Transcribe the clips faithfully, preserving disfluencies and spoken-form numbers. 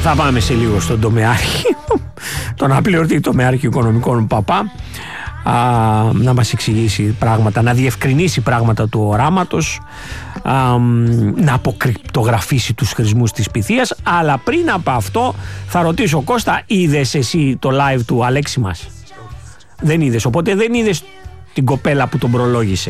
Θα πάμε σε λίγο στον τομεάρχη, τον απληρωτή τομεάρχη οικονομικών Παπά, α, να μας εξηγήσει πράγματα, να διευκρινίσει πράγματα του οράματος, α, να αποκρυπτογραφήσει τους χρησμούς της Πυθίας. Αλλά πριν από αυτό θα ρωτήσω, Κώστα, είδες εσύ το live του Αλέξη μας? Δεν είδες, οπότε δεν είδες την κοπέλα που τον προλόγησε.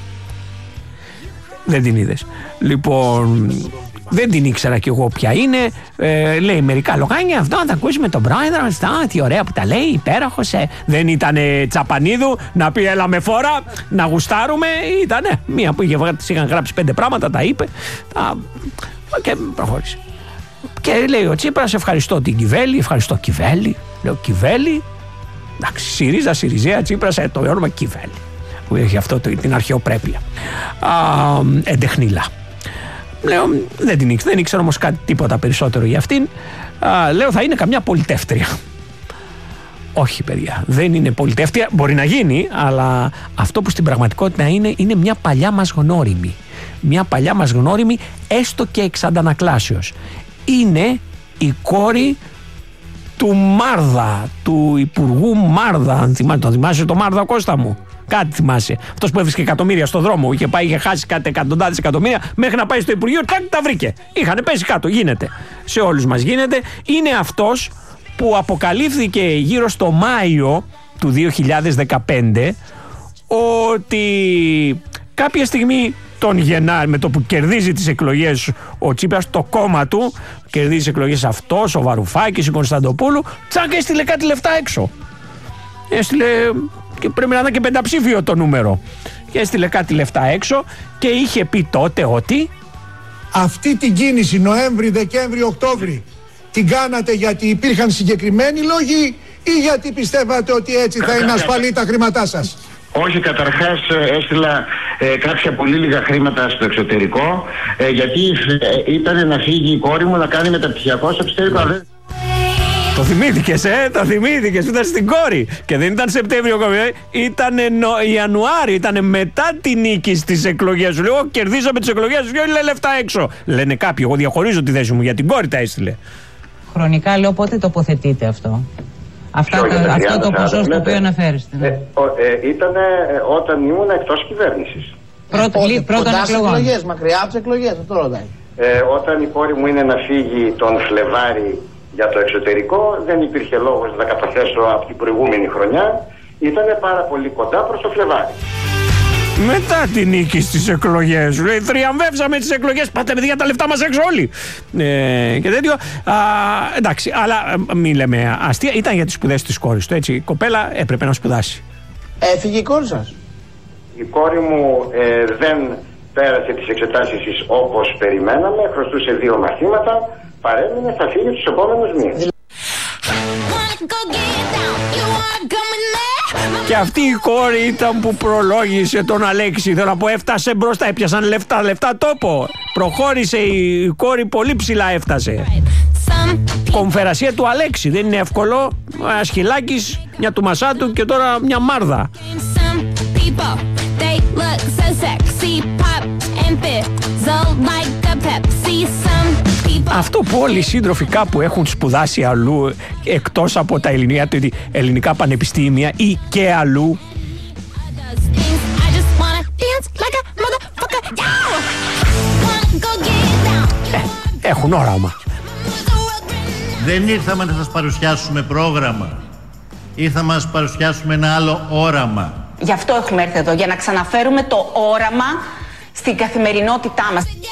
Δεν την είδες. Λοιπόν, δεν την ήξερα κι εγώ ποια είναι. Ε, λέει μερικά λογάνια, αυτό να τα ακούσει με τον πρόεδρο. Αυτά, τι ωραία που τα λέει, υπέροχος. Ε. Δεν ήτανε Τσαπανίδου να πει έλα με φόρα, να γουστάρουμε. Ήτανε μία που είχε, είχαν γράψει πέντε πράγματα, τα είπε. Τα... Και προχώρησε. Και λέει ο Τσίπρας, ευχαριστώ την Κιβέλη, ευχαριστώ Κιβέλη. Λέω Κιβέλη. Εντάξει, ΣΥΡΙΖΑ, ΣΥΡΙΖΑ, Τσίπρας, ε, το όνομα Κιβέλη. Που έχει αυτό το, την αρχαιοπρέπεια. Α, εντεχνίλα. Λέω, δεν την ήξερα, δεν ήξερα όμως κάτι τίποτα περισσότερο για αυτήν. Α, λέω, θα είναι καμιά πολιτεύτρια. Όχι, παιδιά, δεν είναι πολιτεύτρια. Μπορεί να γίνει, αλλά αυτό που στην πραγματικότητα είναι, είναι μια παλιά μας γνώριμη. Μια παλιά μας γνώριμη, έστω και εξ αντανακλάσεως. Είναι η κόρη του Μάρδα, του Υπουργού Μάρδα. Αν θυμάσαι, το θυμάσαι το Μάρδα, Κώστα μου? Κάτι θυμάσαι. Αυτός που έβρισκε εκατομμύρια στο δρόμο, είχε πάει, είχε χάσει κάτι εκατοντάδες εκατομμύρια, μέχρι να πάει στο Υπουργείο, τάκ, τα βρήκε. Είχανε πέσει κάτω. Γίνεται. Σε όλους μας γίνεται. Είναι αυτός που αποκαλύφθηκε γύρω στο Μάιο του δύο χιλιάδες δεκαπέντε ότι κάποια στιγμή τον Γενάρη, με το που κερδίζει τις εκλογές ο Τσίπρας, το κόμμα του, κερδίζει τις εκλογές αυτός, ο Βαρουφάκης, η Κωνσταντοπούλου, τσάκα έστειλε κάτι λεφτά έξω. Έστειλε, και πρέπει να είναι και πενταψήφιο το νούμερο. Και έστειλε κάτι λεφτά έξω και είχε πει τότε ότι αυτή την κίνηση Νοέμβρη, Δεκέμβρη, Οκτώβρη την κάνατε γιατί υπήρχαν συγκεκριμένοι λόγοι ή γιατί πιστεύατε ότι έτσι θα είναι ασφαλή τα χρήματά σας? Όχι, καταρχάς έστειλα ε, κάποια πολύ λίγα χρήματα στο εξωτερικό ε, γιατί ε, ήταν να φύγει η κόρη μου να κάνει μεταπτυχιακό στο εξωτερικό. Το θυμήθηκες, ε, το θυμήθηκες, ήταν στην κόρη. Και δεν ήταν Σεπτέμβριο, ήταν Ιανουάριο, ήταν μετά τη νίκη στις εκλογές. Σου λέω, κερδίσαμε τις εκλογές, σου λέει λεφτά έξω. Λένε κάποιοι, εγώ διαχωρίζω τη θέση μου, για την κόρη τα έστειλε. Χρονικά λέω, πότε τοποθετείτε αυτό? Αυτά, το, αυτό το ποσό στο οποίο αναφέρεστε. Ναι. Ε, ε, ήταν ε, όταν ήμουν εκτός κυβέρνησης. Πρώτον εκλογές, μακριά από τις εκλογές, αυτό ρωτάει. Ε, όταν η κόρη μου είναι να φύγει τον Φλεβάρι για το εξωτερικό, δεν υπήρχε λόγος να καταθέσω από την προηγούμενη χρονιά. Ήταν πάρα πολύ κοντά προς το Φλεβάρι. Μετά την νίκη στις εκλογές, λέει, θριαμβεύσαμε τις εκλογές, πάτε παιδιά τα λεφτά μας έξω όλοι. Ε, και τέτοιο. Α, εντάξει, αλλά μην λέμε αστεία, ήταν για τις σπουδές της κόρης του, έτσι. Η κοπέλα έπρεπε να σπουδάσει. Έφυγε η κόρη σας? Η κόρη μου ε, δεν πέρασε τις εξετάσεις της όπως περιμέναμε, χρωστούσε δύο μαθήματα, παρέμεινε, θα φύγει τους επόμενους μήνες. Και αυτή η κόρη ήταν που προλόγησε τον Αλέξη. Θέλω να πω, έφτασε μπροστά, έπιασαν λεφτά, λεφτά τόπο. Προχώρησε η κόρη, πολύ ψηλά έφτασε. Κομφερασία του Αλέξη, δεν είναι εύκολο. Ένα Σχυλάκης, μια του Μασάτου και τώρα μια Μάρδα. Αυτό που όλοι οι σύντροφοι κάπου έχουν σπουδάσει αλλού εκτός από τα ελληνικά, ελληνικά πανεπιστήμια ή και αλλού, ε, έχουν όραμα. Δεν ήρθαμε να σας παρουσιάσουμε πρόγραμμα, ήρθαμε να σας παρουσιάσουμε ένα άλλο όραμα. Γι' αυτό έχουμε έρθει εδώ, για να ξαναφέρουμε το όραμα στην καθημερινότητά μας.